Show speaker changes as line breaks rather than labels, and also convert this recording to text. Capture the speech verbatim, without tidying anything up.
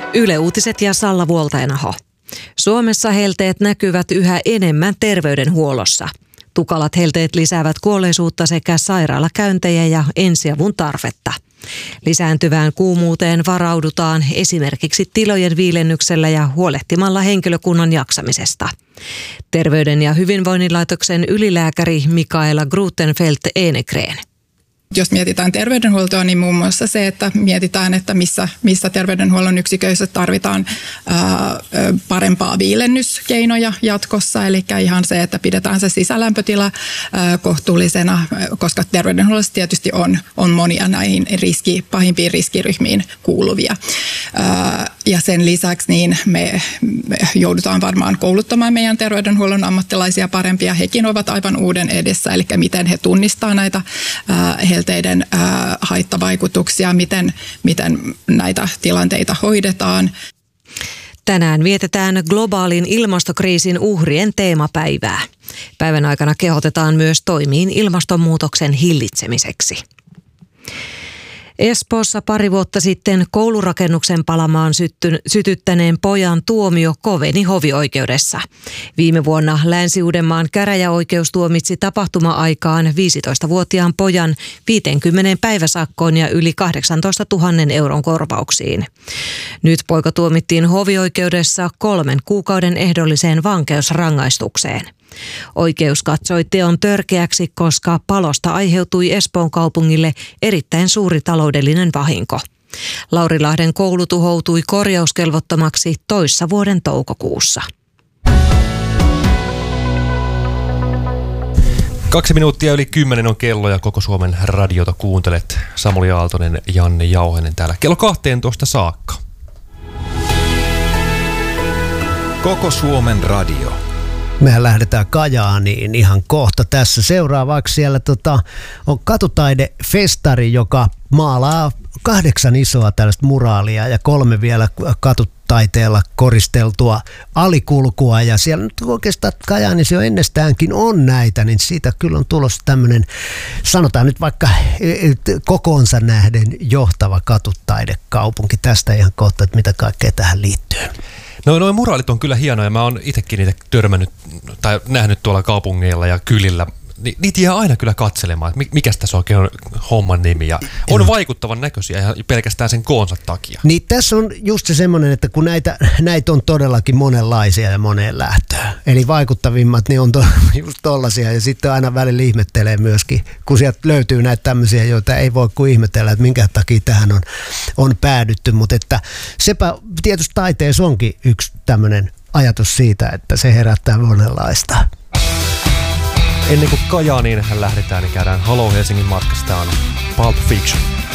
Yle Uutiset ja Salla Vuoltainaho. Suomessa helteet näkyvät yhä enemmän terveydenhuollossa. Tukalat helteet lisäävät kuolleisuutta sekä sairaalakäyntejä ja ensiavun tarvetta. Lisääntyvään kuumuuteen varaudutaan esimerkiksi tilojen viilennyksellä ja huolehtimalla henkilökunnan jaksamisesta. Terveyden ja hyvinvoinnin laitoksen ylilääkäri Mikaela Grutenfeldt-Enegren.
Jos mietitään terveydenhuoltoa, niin muun muassa se, että mietitään, että missä, missä terveydenhuollon yksiköissä tarvitaan ää, parempaa viilennyskeinoja jatkossa. Eli ihan se, että pidetään se sisälämpötila ää, kohtuullisena, koska terveydenhuollossa tietysti on, on monia näihin riski, pahimpiin riskiryhmiin kuuluvia. Ää, ja sen lisäksi niin me, me joudutaan varmaan kouluttamaan meidän terveydenhuollon ammattilaisia parempia. Hekin ovat aivan uuden edessä, eli miten he tunnistaa näitä ää, helteiden ää, haittavaikutuksia, miten, miten näitä tilanteita hoidetaan.
Tänään vietetään globaalin ilmastokriisin uhrien teemapäivää. Päivän aikana kehotetaan myös toimiin ilmastonmuutoksen hillitsemiseksi. Espoossa pari vuotta sitten koulurakennuksen palamaan sytty, sytyttäneen pojan tuomio koveni hovioikeudessa. Viime vuonna Länsi-Uudenmaan käräjäoikeus tuomitsi tapahtuma-aikaan viisitoistavuotiaan pojan viisikymmentä päiväsakkoon ja yli kahdeksantoistatuhatta euron korvauksiin. Nyt poika tuomittiin hovioikeudessa kolmen kuukauden ehdolliseen vankeusrangaistukseen. Oikeus katsoi teon törkeäksi, koska palosta aiheutui Espoon kaupungille erittäin suuri taloudellinen vahinko. Laurilahden koulu tuhoutui korjauskelvottomaksi toissa vuoden toukokuussa.
Kaksi minuuttia yli kymmenen on kello ja Koko Suomen radiota kuuntelet. Samuli Aaltonen, Janne Jauhenen täällä kello kahteentoista saakka.
Koko Suomen radio.
Mehän lähdetään Kajaaniin ihan kohta tässä. Seuraavaksi siellä tota, on katutaidefestari, joka maalaa kahdeksan isoa tällaista muraalia ja kolme vielä katutaiteella koristeltua alikulkua. Ja siellä nyt oikeastaan Kajaanissa jo ennestäänkin on näitä, niin siitä kyllä on tulossa tämmöinen, sanotaan nyt vaikka kokoonsa nähden johtava katutaidekaupunki. Tästä ihan kohta, että mitä kaikkea tähän liittyy.
No nuo muraalit on kyllä hienoja. Mä oon itsekin niitä törmännyt tai nähnyt tuolla kaupungeilla ja kylillä. Ni, niitä jää aina kyllä katselemaan, että mikä tässä oikein on homman nimi. Ja on vaikuttavan näköisiä ja pelkästään sen koonsa takia.
Niin tässä on just se semmoinen, että kun näitä, näitä on todellakin monenlaisia ja moneen lähtöön. Eli vaikuttavimmat niin on to, just tollaisia ja sitten aina välillä ihmettelee myöskin, kun sieltä löytyy näitä tämmöisiä, joita ei voi kuin ihmetellä, että minkä takia tähän on, on päädytty. Mutta että sepä tietysti taiteessa onkin yksi tämmöinen ajatus siitä, että se herättää monenlaista.
Ennen kuin Kajaaniin lähdetään, niin käydään Hello Helsingin matkasta. On Pulp Fiction.